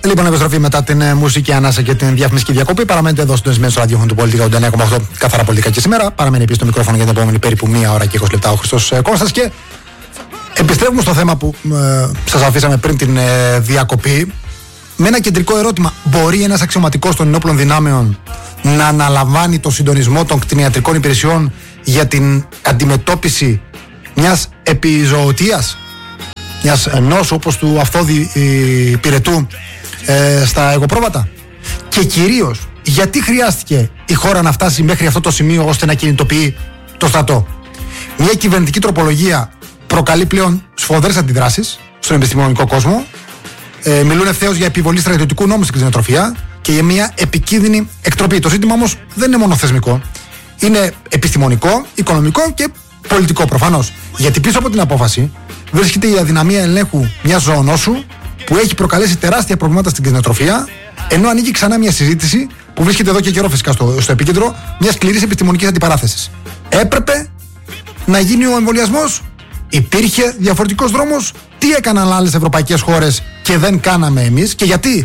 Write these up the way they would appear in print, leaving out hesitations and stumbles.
Λοιπόν, επιστροφή μετά την μουσική ανάσα και την διαφημιστική διακοπή. Παραμένετε εδώ συντονισμένοι στο ραδιόφωνο του Πολιτικά 89,8. Καθαρά πολιτικά και σήμερα. Παραμένει επίσης το μικρόφωνο για την επόμενη περίπου 1 ώρα και 20 λεπτά ο Χριστός Κώστας. Και επιστρέφουμε στο θέμα που σας αφήσαμε πριν την διακοπή. Με ένα κεντρικό ερώτημα. Μπορεί ένας αξιωματικός των ενόπλων δυνάμεων να αναλαμβάνει το συντονισμό των κτηνιατρικών υπηρεσιών για την αντιμετώπιση μιας επιζωοτίας, μιας νόσου όπως του αφθόδη πυρετού στα εγωπρόβατα? Και κυρίως, γιατί χρειάστηκε η χώρα να φτάσει μέχρι αυτό το σημείο ώστε να κινητοποιεί το στρατό? Μια κυβερνητική τροπολογία προκαλεί πλέον σφοδρές αντιδράσεις στον επιστημονικό κόσμο. Μιλούν ευθέως για επιβολή στρατιωτικού νόμου στην κτηνοτροφία και για μια επικίνδυνη εκτροπή. Το ζήτημα όμως δεν είναι μόνο θεσμικό. Είναι επιστημονικό, οικονομικό και πολιτικό προφανώς. Γιατί πίσω από την απόφαση βρίσκεται η αδυναμία ελέγχου μιας ζωονόσου που έχει προκαλέσει τεράστια προβλήματα στην κτηνοτροφία, ενώ ανοίγει ξανά μια συζήτηση που βρίσκεται εδώ και καιρό φυσικά στο επίκεντρο μιας σκληρής επιστημονικής αντιπαράθεσης. Έπρεπε να γίνει ο εμβολιασμός? Υπήρχε διαφορετικός δρόμος? Τι έκαναν άλλες ευρωπαϊκές χώρες και δεν κάναμε εμείς? Και γιατί?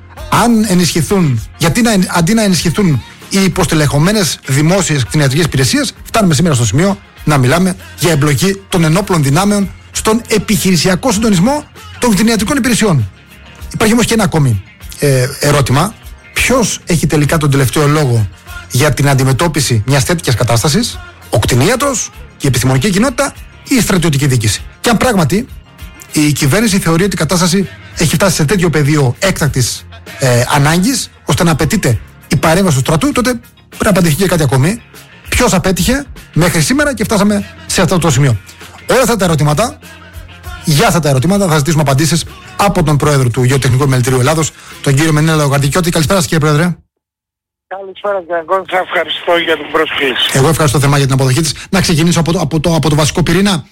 Αντί να ενισχυθούν οι υποστελεχωμένες δημόσιες κτηνιατρικές υπηρεσίες, φτάνουμε σήμερα στο σημείο να μιλάμε για εμπλοκή των ενόπλων δυνάμεων στον επιχειρησιακό συντονισμό των κτηνιατρικών υπηρεσιών. Υπάρχει όμως και ένα ακόμη ερώτημα. Ποιος έχει τελικά τον τελευταίο λόγο για την αντιμετώπιση μιας τέτοιας κατάστασης? Ο κτηνίατρος, η επιστημονική κοινότητα ή η στρατιωτική διοίκηση? Και αν πράγματι η κυβέρνηση θεωρεί ότι η κατάσταση έχει φτάσει σε τέτοιο πεδίο έκτακτης ανάγκης ώστε να απαιτείται η παρέμβαση του στρατού, τότε πρέπει να απαντηθεί και κάτι ακόμη. Ποιος απέτυχε μέχρι σήμερα και φτάσαμε σε αυτό το σημείο? Όλα αυτά τα ερωτήματα, για αυτά τα ερωτήματα θα ζητήσουμε απαντήσεις από τον πρόεδρο του Γεωτεχνικού Επιμελητηρίου Ελλάδος, τον κύριο Μενέλαο Γαρδικιώτη. Καλησπέρα σας, κύριε πρόεδρε. Καλησπέρα κύριε Κώστα, ευχαριστώ για την πρόσκληση. Εγώ ευχαριστώ θερμά για την αποδοχή της. Να ξεκινήσω από το βασικό πυρήνα.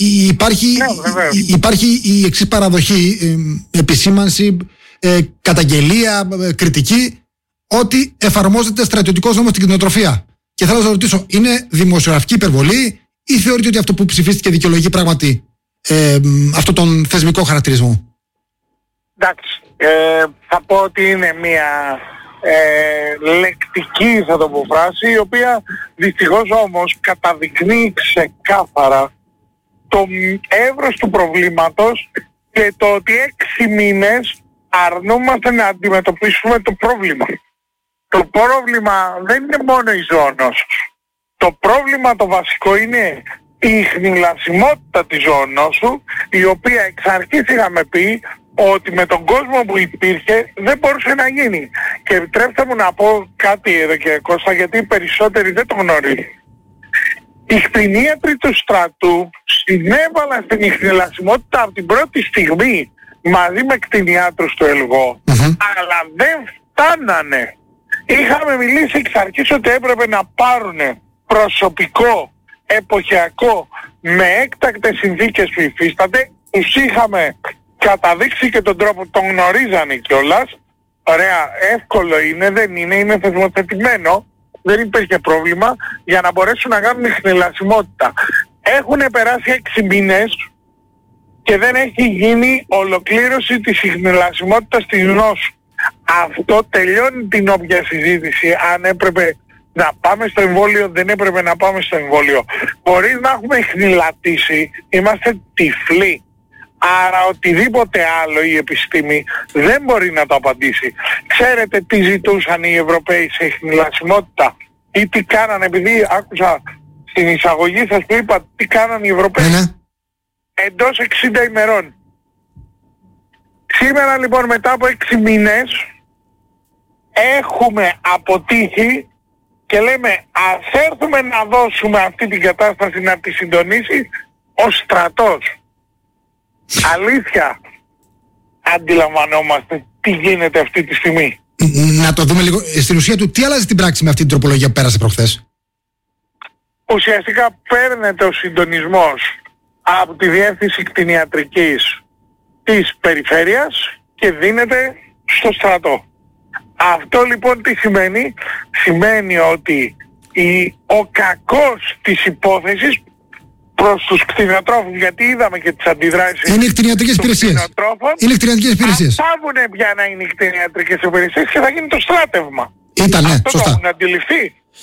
Υπάρχει η εξής παραδοχή, επισήμανση, καταγγελία, κριτική, ότι εφαρμόζεται στρατιωτικός νόμος στην κτηνοτροφία. Και θέλω να σας ρωτήσω, είναι δημοσιογραφική υπερβολή ή θεωρείτε ότι αυτό που ψηφίστηκε δικαιολογεί πράγματι αυτόν τον θεσμικό χαρακτηρισμό? Εντάξει, θα πω ότι είναι μια λεκτική, θα το πω, φράση, η οποία δυστυχώς όμως καταδεικνύει ξεκάθαρα το εύρος του προβλήματος και το ότι 6 μήνες αρνούμαστε να αντιμετωπίσουμε το πρόβλημα. Το πρόβλημα δεν είναι μόνο η ζωονόσος. Το πρόβλημα το βασικό είναι η χνηλασιμότητα της ζωονόσου, η οποία εξ αρχής είχαμε πει ότι με τον κόσμο που υπήρχε δεν μπορούσε να γίνει. Και επιτρέψτε μου να πω κάτι εδώ και Κώστα, γιατί οι περισσότεροι δεν το γνωρίζουν. Οι κτηνίατροι του στρατού συνέβαλαν στην ιχνηλασιμότητα από την πρώτη στιγμή μαζί με κτηνιάτρους του ΕΛΓΟ, αλλά δεν φτάνανε. Είχαμε μιλήσει εξ αρχής ότι έπρεπε να πάρουν προσωπικό, εποχιακό, με έκτακτες συνθήκες που υφίστανται. Τους είχαμε καταδείξει και τον τρόπο, τον γνωρίζανε κιόλας. Ωραία, εύκολο είναι, δεν είναι, είναι θεσμοθετημένο, δεν υπήρχε πρόβλημα για να μπορέσουν να κάνουν ιχνηλασιμότητα. Έχουν περάσει 6 μήνες και δεν έχει γίνει ολοκλήρωση της ιχνηλασιμότητας της νόσου. Αυτό τελειώνει την όποια συζήτηση αν έπρεπε να πάμε στο εμβόλιο, δεν έπρεπε να πάμε στο εμβόλιο. Χωρίς να έχουμε ιχνηλατήσει, είμαστε τυφλοί. Άρα οτιδήποτε άλλο η επιστήμη δεν μπορεί να το απαντήσει. Ξέρετε τι ζητούσαν οι Ευρωπαίοι σε ιχνηλασιμότητα ή τι κάνανε? Επειδή άκουσα στην εισαγωγή σας που είπα τι κάνανε οι Ευρωπαίοι. Εντός 60 ημερών. Σήμερα λοιπόν μετά από 6 μήνες έχουμε αποτύχει και λέμε ας έρθουμε να δώσουμε αυτή την κατάσταση να τη συντονίσει ο στρατός. Αλήθεια, αντιλαμβανόμαστε τι γίνεται αυτή τη στιγμή. Να το δούμε λίγο. Στην ουσία του, τι αλλάζει την πράξη με αυτή την τροπολογία που πέρασε προχθές? Ουσιαστικά παίρνεται ο συντονισμός από τη διεύθυνση κτηνιατρικής της περιφέρειας και δίνεται στο στρατό. Αυτό λοιπόν τι σημαίνει? Σημαίνει ότι ο κακός της υπόθεσης προς τους κτηνοτρόφους, γιατί είδαμε και τις αντιδράσεις. Είναι οι κτηνιατρικές υπηρεσίες. Είναι οι κτηνιατρικές υπηρεσίες. Αν πάβουνε πια να είναι οι κτηνιατρικές υπηρεσίες και θα γίνει το στράτευμα. Ήτανε, αυτό σωστά. Το έχουν αντιληφθεί.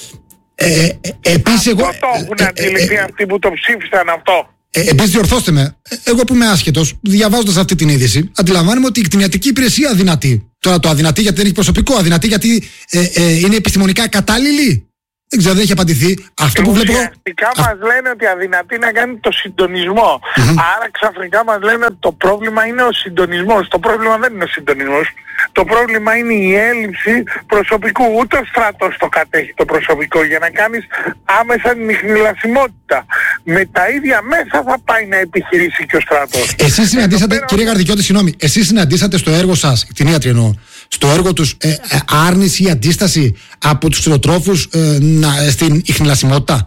Επίσης αυτό το έχουν αντιληφθεί αυτοί που το ψήφισαν αυτό. Επίσης διορθώστε με, εγώ που είμαι άσχετος, διαβάζοντας αυτή την είδηση, αντιλαμβάνομαι ότι η κτηνιατρική υπηρεσία αδυνατεί. Τώρα το αδυνατεί γιατί δεν έχει προσωπικό, αδυνατεί γιατί είναι επιστημονικά κατάλληλη. Δεν ξέρω, δεν έχει απαντηθεί. Αυτό που βλέπω. Ουσιαστικά μας λένε ότι αδυνατεί να κάνει το συντονισμό. Άρα ξαφνικά μας λένε ότι το πρόβλημα είναι ο συντονισμός. Το πρόβλημα δεν είναι ο συντονισμός. Το πρόβλημα είναι η έλλειψη προσωπικού. Ούτε ο στρατός το κατέχει το προσωπικό για να κάνεις άμεσα την ιχνηλασιμότητα. Με τα ίδια μέσα θα πάει να επιχειρήσει και ο στρατός. Εσείς συναντήσατε, κύριε Γαρδικιώτη, συγγνώμη, εσείς συναντήσατε στο έργο σας, κτηνίατροι εννοώ, στο έργο τους άρνηση ή αντίσταση από τους κτηνοτρόφους στην ιχνηλασιμότητα?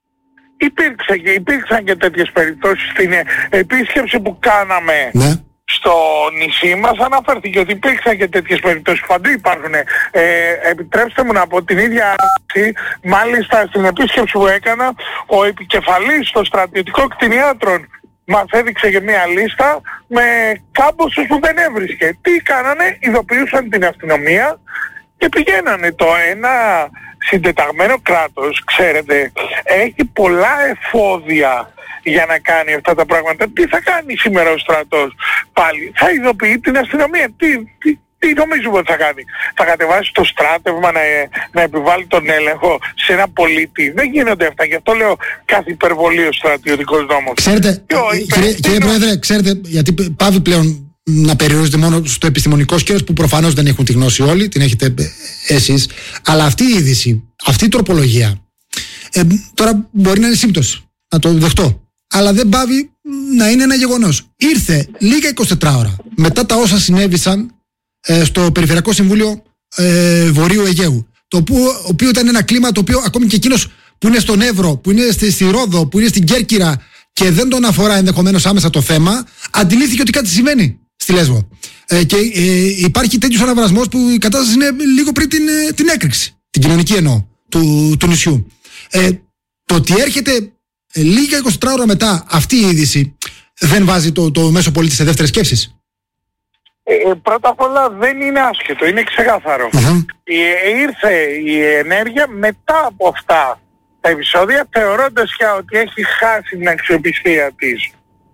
Υπήρξαν και τέτοιες περιπτώσεις. Στην επίσκεψη που κάναμε στο νησί μας αναφέρθηκε ότι υπήρξαν και τέτοιες περιπτώσεις. Παντού υπάρχουν. Επιτρέψτε μου να πω την ίδια άρνηση. Μάλιστα στην επίσκεψη που έκανα, ο επικεφαλής των στρατιωτικών κτηνιάτρων μας έδειξε και μια λίστα με κάμποσους που δεν έβρισκε. Τι κάνανε? Ειδοποιούσαν την αστυνομία και πηγαίνανε. Το ένα συντεταγμένο κράτος, ξέρετε, έχει πολλά εφόδια για να κάνει αυτά τα πράγματα. Τι θα κάνει σήμερα ο στρατός? Πάλι θα ειδοποιεί την αστυνομία. Τι νομίζουμε ότι θα κάνει? Θα κατεβάσει το στράτευμα να επιβάλλει τον έλεγχο σε ένα πολίτη? Δεν γίνονται αυτά. Γι' αυτό λέω κάθε υπερβολή ο στρατιωτικός νόμος. Ξέρετε, κύριε Πρόεδρε, ξέρετε, γιατί πάβει πλέον να περιορίζεται μόνο στο επιστημονικό σκέλος που προφανώς δεν έχουν τη γνώση όλοι, την έχετε εσείς. Αλλά αυτή η είδηση, αυτή η τροπολογία, τώρα μπορεί να είναι σύμπτωση, να το δεχτώ. Αλλά δεν πάβει να είναι ένα γεγονός. Ήρθε λίγα 24 ώρα μετά τα όσα συνέβησαν στο Περιφερειακό Συμβούλιο Βορείου Αιγαίου, το οποίο ήταν ένα κλίμα το οποίο ακόμη και εκείνος που είναι στον Εύρο, που είναι στη Ρόδο, που είναι στην Κέρκυρα και δεν τον αφορά ενδεχομένως άμεσα το θέμα, αντιλήφθηκε ότι κάτι συμβαίνει στη Λέσβο. Και υπάρχει τέτοιος αναβρασμός που η κατάσταση είναι λίγο πριν την έκρηξη, την κοινωνική εννοώ, του νησιού. Το ότι έρχεται λίγα 24 ώρα μετά αυτή η είδηση δεν βάζει το μέσο πολίτη σε δεύτερες σκέψεις? Πρώτα απ' όλα δεν είναι άσχετο, είναι ξεκάθαρο. Ήρθε η ενέργεια μετά από αυτά τα επεισόδια, θεωρώντας πια ότι έχει χάσει την αξιοπιστία της.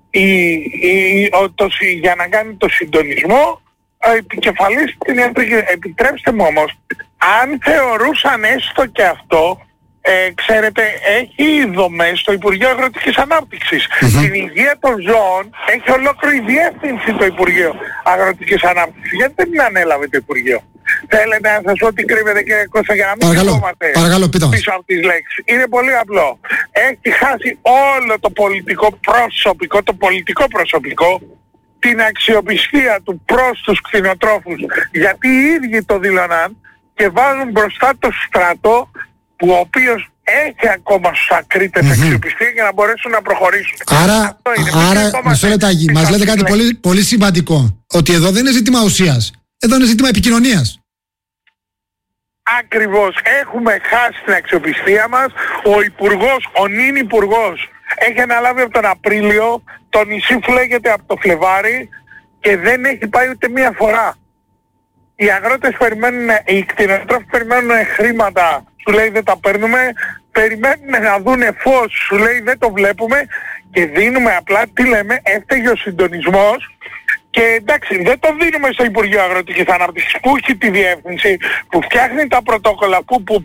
Για να κάνει το συντονισμό, επικεφαλής την ιατρική. Επιτρέψτε μου όμως, αν θεωρούσαν έστω και αυτό, ξέρετε, έχει δομές στο Υπουργείο Αγροτικής Ανάπτυξης. Την υγεία των ζώων έχει ολόκληρη διεύθυνση το Υπουργείο Αγροτικής Ανάπτυξης. Γιατί δεν την ανέλαβε το Υπουργείο? Θέλετε να σας πω τι κρύβεται, κύριε Κώστα, για να μην κρυβόμαστε πίσω από τις λέξεις? Είναι πολύ απλό. Έχει χάσει όλο το πολιτικό προσωπικό, την αξιοπιστία του προς τους κτηνοτρόφους, γιατί οι ίδιοι το δήλωναν, και βάζουν μπροστά το στρατό, που ο οποίος έχει ακόμα στους ακρίτες αξιοπιστία για να μπορέσουν να προχωρήσουν. Άρα μισό λεπτάκι, μας λέτε κάτι πολύ, πολύ σημαντικό, ότι εδώ δεν είναι ζήτημα ουσίας, εδώ είναι ζήτημα επικοινωνίας. Ακριβώς, έχουμε χάσει την αξιοπιστία μας. Ο υπουργός, ο νυν υπουργός, έχει αναλάβει από τον Απρίλιο, το νησί φλέγεται από το Φλεβάρι και δεν έχει πάει ούτε μία φορά. Οι αγρότες περιμένουν, οι κτηνοτρόφοι περιμένουν χρήματα, σου λέει δεν τα παίρνουμε, περιμένουν να δούνε φως, σου λέει δεν το βλέπουμε, και δίνουμε απλά, τι λέμε, έφταιγε ο συντονισμός. Και εντάξει, δεν το δίνουμε στο Υπουργείο Αγροτικής Ανάπτυξης που έχει τη διεύθυνση, που φτιάχνει τα πρωτόκολλα,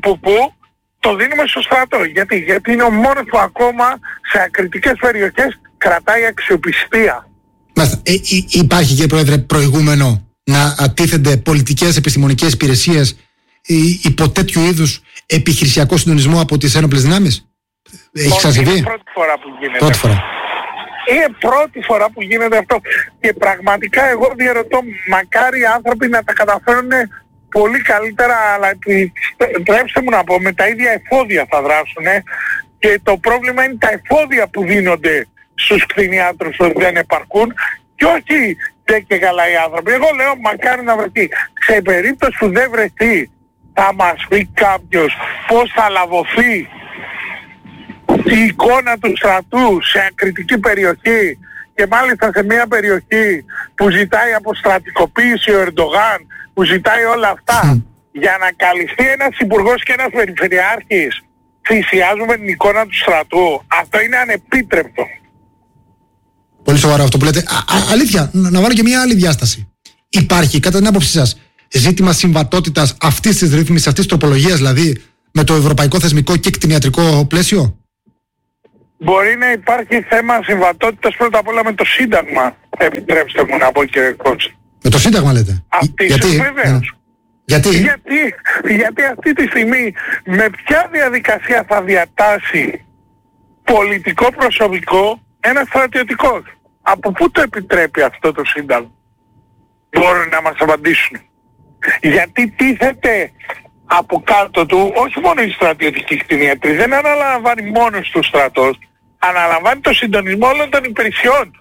το δίνουμε στο στρατό. Γιατί είναι ο μόνος που ακόμα σε ακριτικές περιοχές κρατάει αξιοπιστία. Υπάρχει, κύριε Πρόεδρε, προηγούμενο να ατίθενται πολιτικές επιστημονικές υπηρεσίες υπό τέτοιου είδους επιχειρησιακό συντονισμό από τις ένοπλες δυνάμεις? Έχει ξανασυμβεί? Είναι πρώτη φορά που γίνεται. Είναι πρώτη φορά που γίνεται αυτό. Και πραγματικά εγώ διαρωτώ, μακάρι οι άνθρωποι να τα καταφέρουν πολύ καλύτερα, αλλά επιτρέψτε μου να πω, με τα ίδια εφόδια θα δράσουν, και το πρόβλημα είναι τα εφόδια που δίνονται στους κτηνιάτρους ότι δεν επαρκούν, και όχι δεν και καλά οι άνθρωποι. Εγώ λέω μακάρι να βρεθεί. Σε περίπτωση που δεν βρεθεί, θα μας πει κάποιος πώς θα λαβωθεί η εικόνα του στρατού σε ακριτική περιοχή και μάλιστα σε μια περιοχή που ζητάει αποστρατικοποίηση ο Ερντογάν, που ζητάει όλα αυτά, για να καλυφθεί ένας υπουργός και ένας περιφερειάρχης, θυσιάζουμε την εικόνα του στρατού. Αυτό είναι ανεπίτρεπτο. Πολύ σοβαρό αυτό που λέτε. Αλήθεια, να βάλω και μια άλλη διάσταση. Υπάρχει, κατά την άποψή σας, ζήτημα συμβατότητας αυτής της ρύθμισης, αυτής της τροπολογίας, δηλαδή με το ευρωπαϊκό θεσμικό και κτηνιατρικό πλαίσιο? Μπορεί να υπάρχει θέμα συμβατότητας πρώτα απ' όλα με το Σύνταγμα. Επιτρέψτε μου να πω, κύριε Κότσο. Με το Σύνταγμα λέτε? Γιατί? Βεβαίως. Γιατί αυτή τη στιγμή με ποια διαδικασία θα διατάσει πολιτικό προσωπικό ένας στρατιωτικός? Από πού το επιτρέπει αυτό το Σύνταγμα? Μπορούν να μας απαντήσουν. Γιατί τίθεται από κάτω του όχι μόνο η στρατιωτική κτηνίατρη, δεν αναλαμβάνει μόνος του στρατός, αναλαμβάνει το συντονισμό όλων των υπηρεσιών.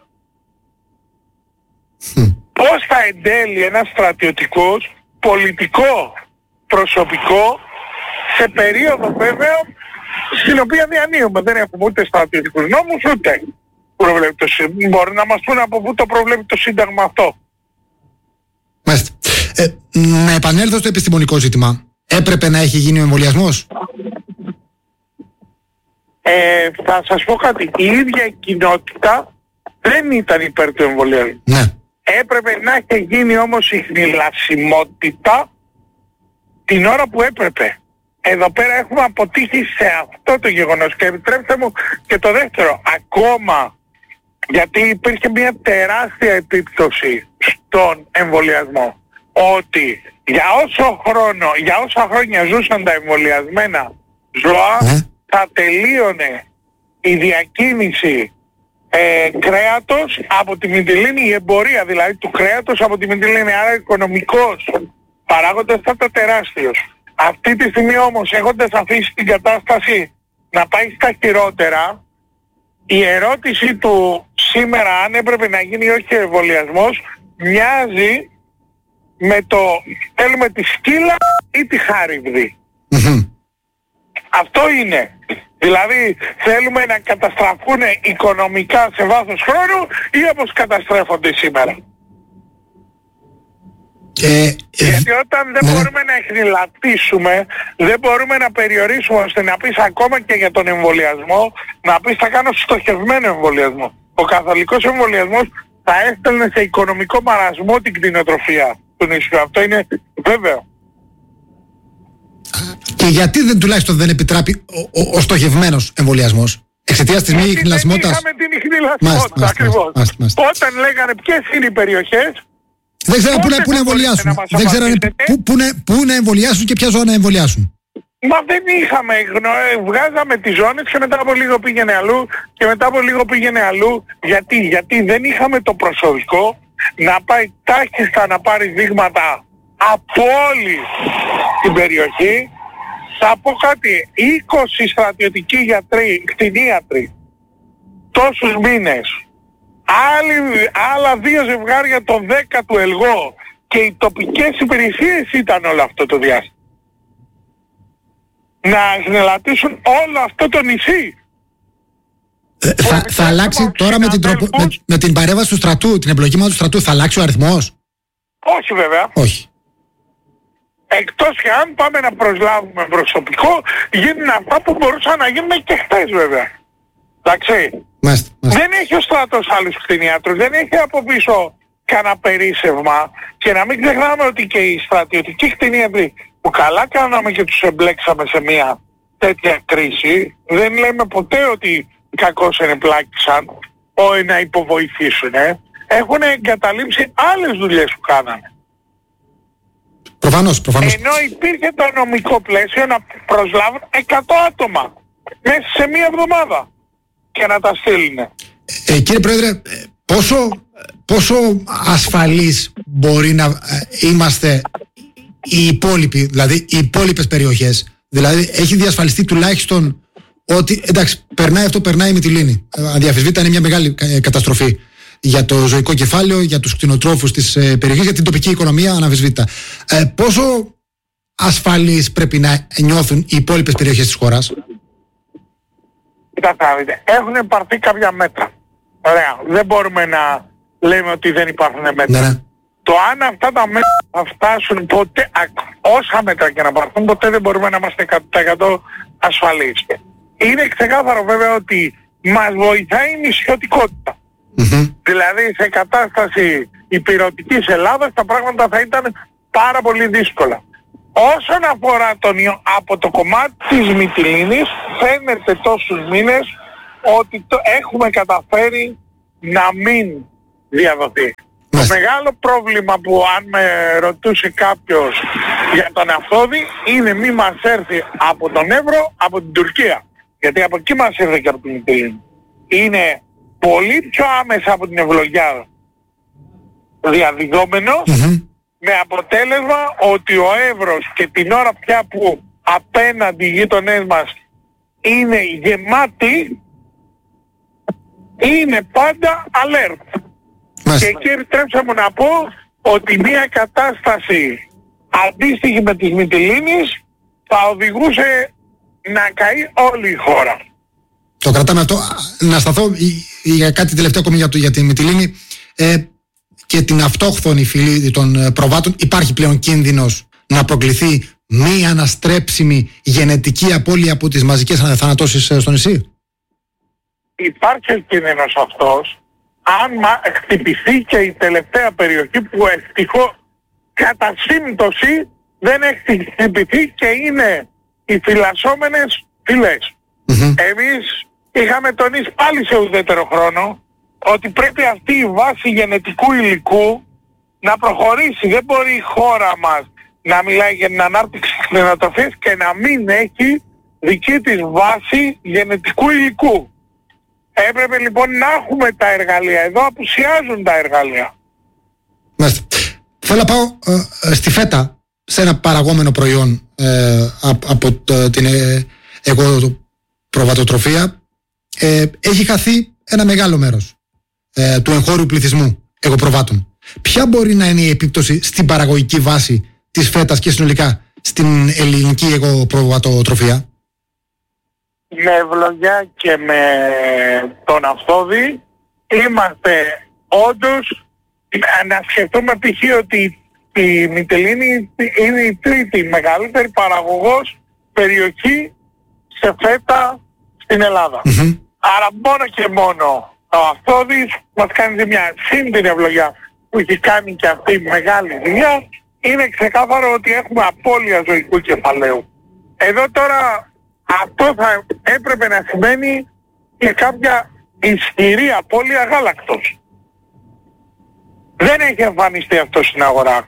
Πώς θα εντέλει ένας στρατιωτικός πολιτικό προσωπικό σε περίοδο βέβαια στην οποία διανύουμε? Δεν έχουμε ούτε στρατιωτικούς νόμους ούτε προβλέπει το Σύνταγμα. Μπορεί να μας πούνε από πού το προβλέπει το Σύνταγμα αυτό. Μάλιστα. Να επανέλθω στο επιστημονικό ζήτημα. Έπρεπε να έχει γίνει ο εμβολιασμός? Θα σας πω κάτι. Η ίδια η κοινότητα δεν ήταν υπέρ του εμβολιασμού. Ναι. Έπρεπε να έχει γίνει όμως η χνηλασιμότητα την ώρα που έπρεπε. Εδώ πέρα έχουμε αποτύχει σε αυτό το γεγονός. Και επιτρέψτε μου και το δεύτερο. Ακόμα γιατί υπήρχε μια τεράστια επίπτωση στον εμβολιασμό. Ότι για όσα χρόνια ζούσαν τα εμβολιασμένα ζώα, θα τελείωνε η διακίνηση κρέατος από τη Μυτιλήνη, η εμπορία δηλαδή του κρέατος από τη Μυτιλήνη, άρα οικονομικός παράγοντας θα ήταν τεράστιος. Αυτή τη στιγμή όμως, έχοντας αφήσει την κατάσταση να πάει στα χειρότερα, η ερώτηση του σήμερα αν έπρεπε να γίνει ή όχι ο εμβολιασμός μοιάζει με το θέλουμε τη σκύλα ή τη χάρυβδη. Αυτό είναι. Δηλαδή θέλουμε να καταστραφούν οικονομικά σε βάθος χρόνου ή όπως καταστρέφονται σήμερα? Γιατί όταν δεν μπορούμε να εχνηλατήσουμε, δεν μπορούμε να περιορίσουμε ώστε να πεις ακόμα και για τον εμβολιασμό, να πεις θα κάνω στοχευμένο εμβολιασμό. Ο καθολικός εμβολιασμός θα έστελνε σε οικονομικό μαρασμό την κτηνοτροφία του νησιού. Αυτό είναι βέβαιο. Και γιατί τουλάχιστον δεν επιτράπει ο στοχευμένος εμβολιασμός? Εξαιτίας της μη χνηλασιμότητας? Δεν είχαμε την χνηλασιμότητα ακριβώς. Όταν λέγανε ποιες είναι οι περιοχές, δεν ξέραν πού να εμβολιάσουν. Δεν ξέραν πού να εμβολιάσουν και ποια ζώα να εμβολιάσουν. Μα δεν είχαμε, βγάζαμε τις ζώνες και μετά από λίγο πήγαινε αλλού και μετά από λίγο πήγαινε αλλού. Γιατί δεν είχαμε το προσωπικό να πάει τάχιστα να πάρει δείγματα από όλη την περιοχή. Θα πω κάτι, 20 στρατιωτικοί γιατροί, κτηνίατροι, τόσους μήνες, άλλα 2 ζευγάρια των 10 του Ελγό και οι τοπικές υπηρεσίες ήταν όλο αυτό το διάστημα. Να εχνηλατήσουν όλο αυτό το νησί. Θα αλλάξει τώρα με την παρέμβαση του στρατού, την εμπλοκή του στρατού, θα αλλάξει ο αριθμός? Όχι βέβαια. Όχι. Εκτός και αν πάμε να προσλάβουμε προσωπικό, γίνουν αυτά που μπορούσαν να γίνουν και χθες βέβαια. Εντάξει. Δεν έχει ο στρατός άλλους κτηνιάτρους, δεν έχει από πίσω κανένα περίσσευμα και να μην ξεχνάμε ότι και οι στρατιωτικοί κτηνίατροι που καλά κάναμε και τους εμπλέξαμε σε μια τέτοια κρίση, δεν λέμε ποτέ ότι κακώς ενεπλάκησαν να υποβοηθήσουν. Έχουν εγκαταλείψει άλλες δουλειές που κάνανε. Προφανώς. Ενώ υπήρχε το νομικό πλαίσιο να προσλάβουν 100 άτομα μέσα σε μία εβδομάδα και να τα στείλουν. Κύριε Πρόεδρε, πόσο ασφαλείς μπορεί να είμαστε οι υπόλοιποι, δηλαδή οι υπόλοιπες περιοχές? Δηλαδή έχει διασφαλιστεί τουλάχιστον ότι εντάξει, περνάει η Μυτιλήνη. Αδιαφυσβήτητα είναι μια μεγάλη καταστροφή για το ζωικό κεφάλαιο, για τους κτηνοτρόφους της περιοχής, για την τοπική οικονομία, αναμφισβήτητα. Πόσο ασφαλείς πρέπει να νιώθουν οι υπόλοιπες περιοχές της χώρας? Κοιτάξτε να δείτε, έχουν πάρθει κάποια μέτρα. Ωραία, δεν μπορούμε να λέμε ότι δεν υπάρχουν μέτρα. Ναι. Το αν αυτά τα μέτρα θα φτάσουν ποτέ, όσα μέτρα και να πάρθουν, ποτέ δεν μπορούμε να είμαστε 100% ασφαλείς. Είναι ξεκάθαρο βέβαια ότι μας βοηθάει η νησιωτικότητα. Δηλαδή σε κατάσταση υπηρετικής Ελλάδας τα πράγματα θα ήταν πάρα πολύ δύσκολα. Όσον αφορά τον ιό, από το κομμάτι της Μυτιλήνης φαίνεται τόσους μήνες ότι έχουμε καταφέρει να μην διαδοθεί. Το μεγάλο πρόβλημα που αν με ρωτούσε κάποιος για τον Αυθόδη είναι μη μας έρθει από τον Εύρο, από την Τουρκία. Γιατί από εκεί μας ήρθε και από την Μυτιλήνη. Είναι πολύ πιο άμεσα από την Ευλογιά διαδιδόμενος, με αποτέλεσμα ότι ο Εύρος και την ώρα πια που απέναντι οι γείτονές μας είναι γεμάτοι, είναι πάντα alert. Και εκεί επιτρέψτε μου να πω ότι μια κατάσταση αντίστοιχη με της Μυτιλήνης θα οδηγούσε να καεί όλη η χώρα. Το κρατάμε αυτό. Να σταθώ για κάτι τελευταίο ακόμη για τη Μυτιλήνη και την αυτόχθονη φυλή των προβάτων. Υπάρχει πλέον κίνδυνος να προκληθεί μη αναστρέψιμη γενετική απώλεια από τις μαζικές θανατώσεις στο νησί? Υπάρχει ο κίνδυνος αυτός, αν χτυπηθεί και η τελευταία περιοχή που ευτυχώς κατά σύμπτωση δεν έχει χτυπηθεί και είναι οι φυλασσόμενες φυλές. Εμείς είχαμε τονίσει πάλι σε ουδέτερο χρόνο ότι πρέπει αυτή η βάση γενετικού υλικού να προχωρήσει. Δεν μπορεί η χώρα μας να μιλάει για την ανάπτυξη της κτηνοτροφίας και να μην έχει δική της βάση γενετικού υλικού. Έπρεπε λοιπόν να έχουμε τα εργαλεία. Εδώ απουσιάζουν τα εργαλεία. Θέλω να πάω στη φέτα, σε ένα παραγόμενο προϊόν από την εγωπροβατοτροφία. Έχει χαθεί ένα μεγάλο μέρος του εγχώριου πληθυσμού εγωπροβάτων. Ποια μπορεί να είναι η επίπτωση στην παραγωγική βάση της φέτας και συνολικά στην ελληνική εγωπροβατοτροφία? Με Ευλογιά και με τον Αυθόδη είμαστε όντως, να σκεφτούμε π.χ. ότι η Μυτιλήνη είναι η τρίτη μεγαλύτερη παραγωγός περιοχή σε φέτα στην Ελλάδα. Άρα μόνο και μόνο ο Αυθόδης μας κάνει ζημιά. Συν την Ευλογιά που έχει κάνει και αυτή μεγάλη ζημιά, είναι ξεκάθαρο ότι έχουμε απώλεια ζωικού κεφαλαίου. Εδώ τώρα αυτό θα έπρεπε να σημαίνει και κάποια ισχυρή απώλεια γάλακτος. Δεν έχει εμφανιστεί αυτό στην αγορά.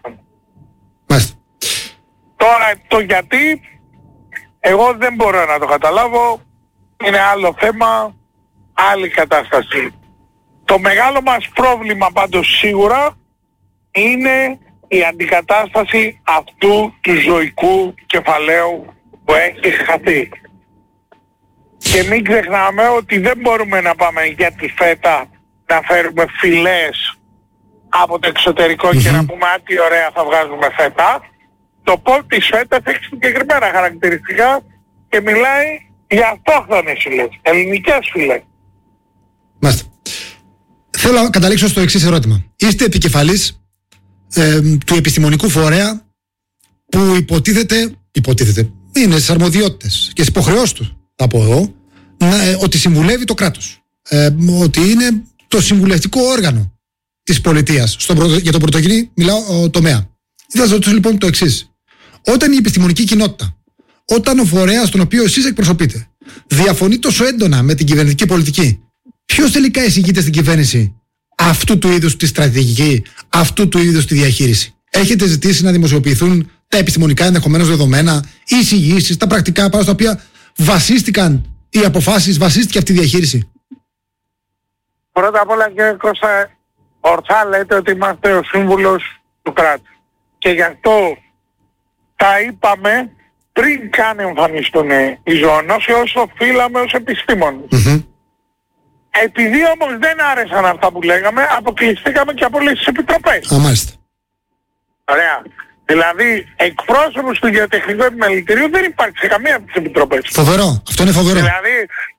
Τώρα το γιατί, εγώ δεν μπορώ να το καταλάβω. Είναι άλλο θέμα, άλλη κατάσταση. Το μεγάλο μας πρόβλημα πάντως σίγουρα είναι η αντικατάσταση αυτού του ζωικού κεφαλαίου που έχει χαθεί. Και μην ξεχνάμε ότι δεν μπορούμε να πάμε για τη φέτα να φέρουμε φυλές από το εξωτερικό και να πούμε τι ωραία θα βγάζουμε φέτα. Το πόδι της φέτας έχει συγκεκριμένα χαρακτηριστικά και μιλάει για αυτόχθονες φυλές, ελληνικές φυλές. Μάλιστα. Θέλω να καταλήξω στο εξής ερώτημα. Είστε επικεφαλής του επιστημονικού φορέα που υποτίθεται, είναι στις αρμοδιότητες και στις υποχρεώσεις του, θα πω εγώ, ότι συμβουλεύει το κράτος. Ότι είναι το συμβουλευτικό όργανο της πολιτείας. Για τον πρωτογενή μιλάω τομέα. Θα σας ρωτήσω λοιπόν το εξής. Όταν η επιστημονική κοινότητα, όταν ο φορέας τον οποίο εσείς εκπροσωπείτε, διαφωνεί τόσο έντονα με την κυβερνητική πολιτική, ποιος τελικά εισηγείται στην κυβέρνηση αυτού του είδους τη στρατηγική, αυτού του είδους τη διαχείριση? Έχετε ζητήσει να δημοσιοποιηθούν τα επιστημονικά ενδεχομένως δεδομένα, οι εισηγήσεις, τα πρακτικά πάνω στα οποία βασίστηκαν οι αποφάσεις, βασίστηκε αυτή η διαχείριση? Πρώτα απ' όλα, κύριε Κώστα, ορθά λέτε ότι είμαστε ο σύμβουλος του κράτους. Και γι' αυτό τα είπαμε πριν καν εμφανιστούν οι ζωονόσοι, όσο οφείλαμε ως επιστήμονες. Επειδή όμως δεν άρεσαν αυτά που λέγαμε, αποκλειστήκαμε και από όλες τις επιτροπές. Μάλιστα. Ωραία. Δηλαδή, εκπρόσωπος του Γεωτεχνικού Επιμελητηρίου δεν υπάρχει σε καμία από τις επιτροπές. Φοβερό. Αυτό είναι φοβερό. Δηλαδή,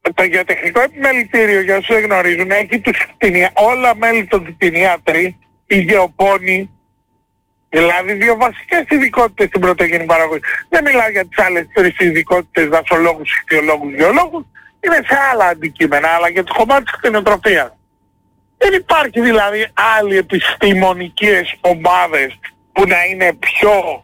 Το γεωτεχνικό επιμελητήριο, για όσους δεν γνωρίζουν, έχει όλα μέλη των κτηνίατροι, οι γεωπόνοι, δηλαδή 2 βασικές ειδικότητες στην πρωτογενή παραγωγή. Δεν μιλάω για τις άλλες 3 ειδικότητες, δασολόγους, ηχθειολόγους, γεωλόγους, είναι σε άλλα αντικείμενα, αλλά για το κομμάτι της κτηνοτροφίας. Δεν υπάρχει δηλαδή άλλοι επιστημονικές ομάδες που να είναι πιο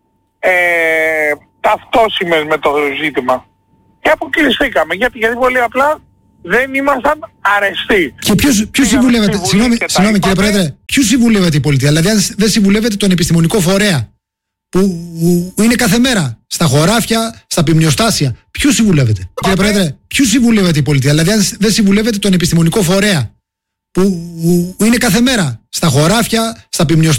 ταυτόσιμες με το ζήτημα. Και αποκλειστήκαμε, γιατί πολύ απλά δεν ήμασταν αρεστοί. Και ποιος συμβουλεύεται, συγγνώμη κύριε Πρόεδρε, ποιους συμβουλεύεται η πολιτεία? Δηλαδή αν δεν συμβουλεύεται τον επιστημονικό φορέα που είναι κάθε μέρα στα χωράφια, στα πυμνιοστάσια, ποιους συμβουλεύεται? Κύριε Πρόεδρε, ποιους συμβουλεύεται η πολιτεία? Δηλαδή αν δεν συμβουλεύεται τον επιστημονικό φορέα που είναι κάθε μέρα στα χωράφια, στα πυμνιοστάσια.